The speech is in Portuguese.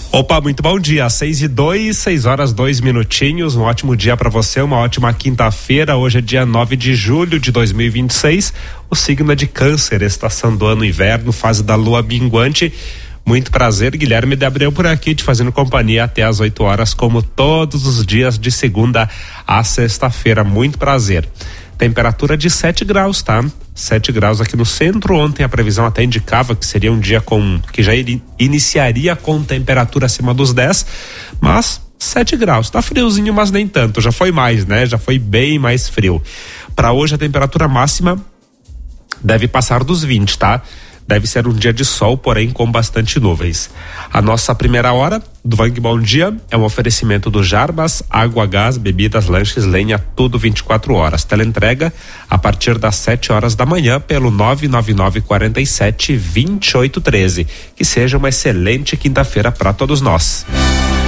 Opa, muito bom dia, 6:02, 6h02, um ótimo dia para você, uma ótima quinta-feira. Hoje é dia 9 de julho de 2026, o signo é de Câncer, estação do ano inverno, fase da lua minguante. Muito prazer, Guilherme de Abreu por aqui, te fazendo companhia até às 8 horas, como todos os dias de segunda a sexta-feira. Muito prazer. Temperatura de 7 graus, tá? 7 graus aqui no centro. Ontem a previsão até indicava que seria um dia que já iniciaria com temperatura acima dos 10, mas 7 graus. Tá friozinho, mas nem tanto. Já foi mais, né? Já foi bem mais frio. Para hoje a temperatura máxima deve passar dos 20, tá? Deve ser um dia de sol, porém com bastante nuvens. A nossa primeira hora do Vang Bom Dia é um oferecimento do Jarbas, água, gás, bebidas, lanches, lenha, tudo 24 horas. Teleentrega a partir das 7 horas da manhã pelo 99947-2813. Que seja uma excelente quinta-feira para todos nós.